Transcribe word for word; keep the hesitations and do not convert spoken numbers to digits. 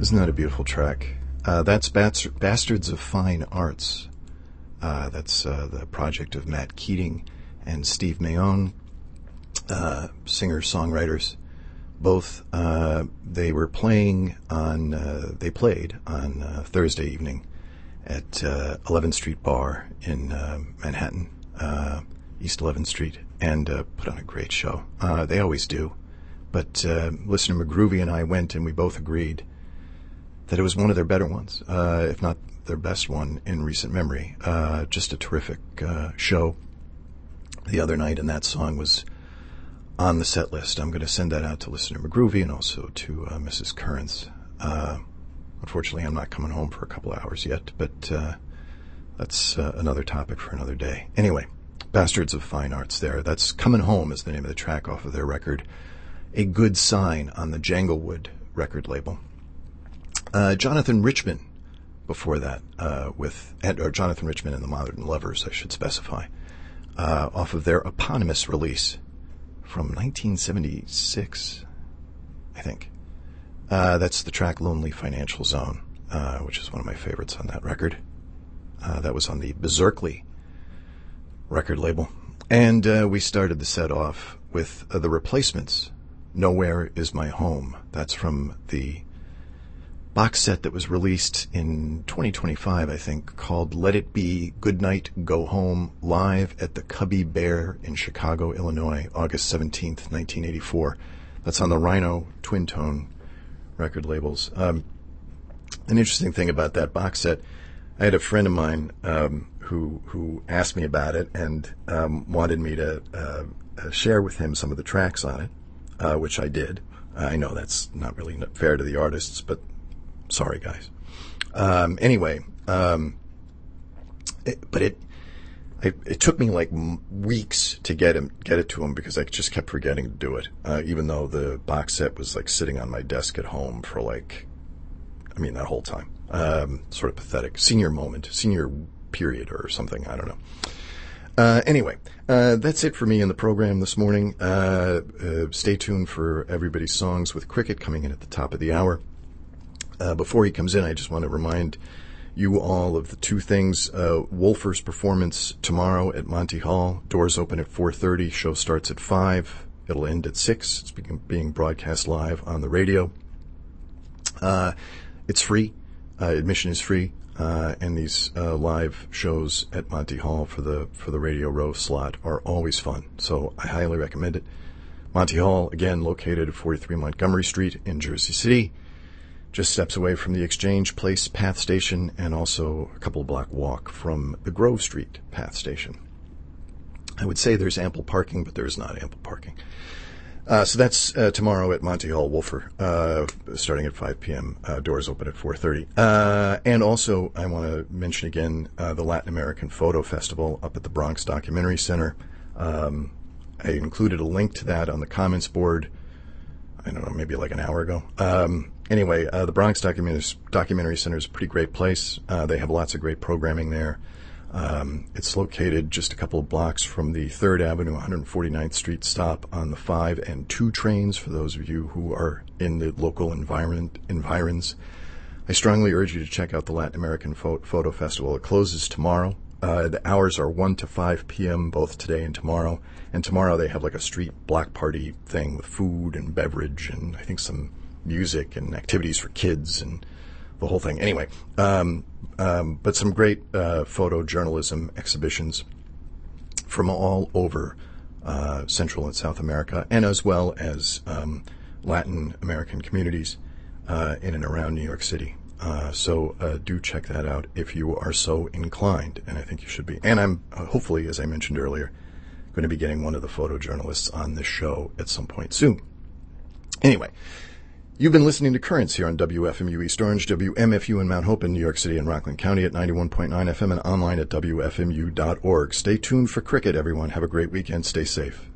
Isn't that a beautiful track? Uh, that's Bats- Bastards of Fine Arts. Uh, that's uh, the project of Matt Keating and Steve Mayone, uh, singer-songwriters. Both, uh, they were playing on, uh, they played on uh, Thursday evening at uh, eleventh Street Bar in uh, Manhattan, uh, East eleventh Street, and uh, put on a great show. Uh, they always do. But uh, listener McGroovy and I went, and we both agreed that it was one of their better ones, uh, if not their best one in recent memory. Uh, just a terrific uh, show the other night, and that song was on the set list. I'm going to send that out to listener McGroovy and also to uh, Missus Currents. Uh, unfortunately, I'm not coming home for a couple of hours yet, but uh, that's uh, another topic for another day. Anyway, Bastards of Fine Arts there. That's Coming Home is the name of the track off of their record, A Good Sign, on the Janglewood record label. Uh, Jonathan Richman before that, uh, with, or Jonathan Richman and the Modern Lovers, I should specify, uh, off of their eponymous release from nineteen seventy-six, I think. Uh, that's the track Lonely Financial Zone, uh, which is one of my favorites on that record. Uh, that was on the Berserkly record label. And uh, we started the set off with uh, The Replacements, Nowhere Is My Home. That's from the box set that was released in twenty twenty-five, I think, called Let It Be, Goodnight, Go Home, live at the Cubby Bear in Chicago, Illinois, August seventeenth, nineteen eighty-four. That's on the Rhino Twin Tone record labels. Um, an interesting thing about that box set, I had a friend of mine um, who who asked me about it and um, wanted me to uh, uh, share with him some of the tracks on it, uh, which I did. I know that's not really fair to the artists, but sorry, guys. Um, anyway, um, it, but it, it it took me like m- weeks to get him get it to him because I just kept forgetting to do it. Uh, even though the box set was like sitting on my desk at home for like, I mean, that whole time. Um, sort of pathetic. Senior moment, senior period, or something. I don't know. Uh, anyway, uh, that's it for me in the program this morning. Uh, uh, stay tuned for Everybody's Songs with Cricket coming in at the top of the hour. Uh, before he comes in, I just want to remind you all of the two things. Uh, Wolfer's performance tomorrow at Monty Hall. Doors open at four thirty. Show starts at five. It'll end at six. It's being broadcast live on the radio. Uh, it's free. Uh, admission is free. Uh, and these uh, live shows at Monty Hall for the for the Radio Row slot are always fun. So I highly recommend it. Monty Hall, again, located at forty-three Montgomery Street in Jersey City. Just steps away from the Exchange Place Path Station and also a couple block walk from the Grove Street Path Station. I would say there's ample parking, but there is not ample parking. Uh, so that's uh, tomorrow at Monty Hall, Wolfer, uh, starting at five p.m. Uh, doors open at four thirty. Uh, and also, I want to mention again uh, the Latin American Photo Festival up at the Bronx Documentary Center. Um, I included a link to that on the comments board, I don't know, maybe like an hour ago. Um, Anyway, uh, the Bronx Documentary, Documentary Center is a pretty great place. Uh, they have lots of great programming there. Um, it's located just a couple of blocks from the third Avenue, one hundred forty-ninth Street stop on the five and two trains for those of you who are in the local environment environs. I strongly urge you to check out the Latin American Pho- Photo Festival. It closes tomorrow. Uh, the hours are one to five p.m. both today and tomorrow. And tomorrow they have like a street block party thing with food and beverage and I think some music and activities for kids and the whole thing. Anyway, um, um, but some great uh, photojournalism exhibitions from all over uh, Central and South America, and as well as um, Latin American communities uh, in and around New York City. Uh, so uh, do check that out if you are so inclined, and I think you should be. And I'm uh, hopefully, as I mentioned earlier, going to be getting one of the photojournalists on this show at some point soon. Anyway, you've been listening to Currents here on W F M U East Orange, W M F U in Mount Hope in New York City and Rockland County at ninety-one point nine F M and online at W F M U dot org. Stay tuned for Cricket, everyone. Have a great weekend. Stay safe.